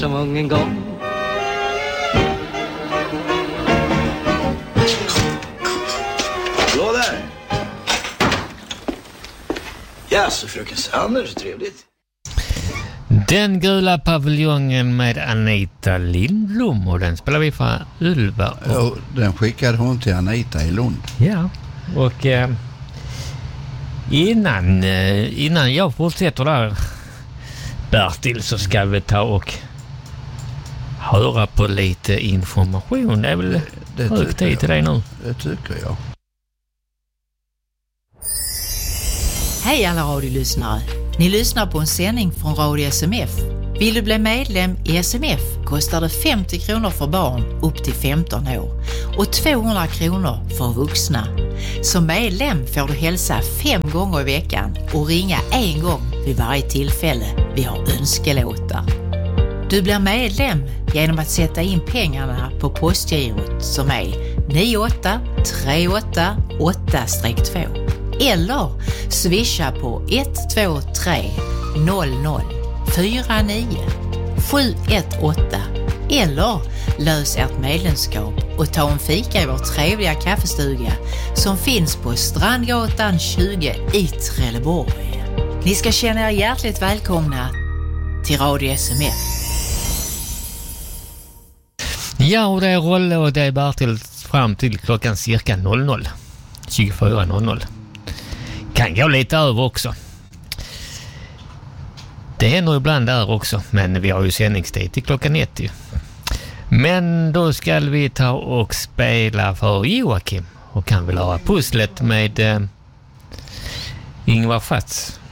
så många gånger. Hallå där! Ja, så fröken Sander, så trevligt. Den gula paviljongen med Anita Lindblom, och den spelar vi för Ulva. Och den skickade hon till Anita i Lund. Ja, och innan jag fortsätter där, Bertil, så ska vi ta och höra på lite information. Det är väl hög tid till dig nu? Det tycker jag. Hej alla radiolyssnare. Ni lyssnar på en sändning från Radio SMF. Vill du bli medlem i SMF kostar det 50 kronor för barn upp till 15 år och 200 kronor för vuxna. Som medlem får du hälsa 5 gånger i veckan och ringa 1 gång vid varje tillfälle vi har önskelåtar. Du blir medlem genom att sätta in pengarna på postgirot som är 98388-2 eller swisha på 123 00 49 718 eller lös ert medlemskap och ta en fika i vår trevliga kaffestuga som finns på Strandgatan 20 i Trelleborg. Ni ska känna er hjärtligt välkomna till Radio SMF. Ja, och det är Rolle och det är Bertil fram till klockan cirka 24:00. Kan gå lite över också. Det händer ibland där också, men vi har ju sändningstid till klockan 1. Men då ska vi ta och spela för Joakim och kan väl ha pusslet med Ingvar Fatz.